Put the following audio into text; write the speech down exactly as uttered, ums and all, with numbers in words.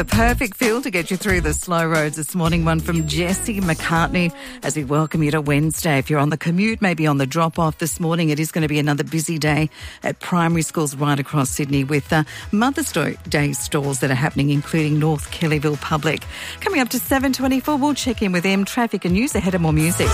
the perfect feel to get you through the slow roads this morning. One from Jesse McCartney as we welcome you to Wednesday. If you're on the commute, maybe on the drop-off this morning, it is going to be another busy day at primary schools right across Sydney with uh, Mother's Day stalls that are happening, including North Kellyville Public. Coming up to seven twenty-four, we'll check in with them. Traffic and news ahead of more music.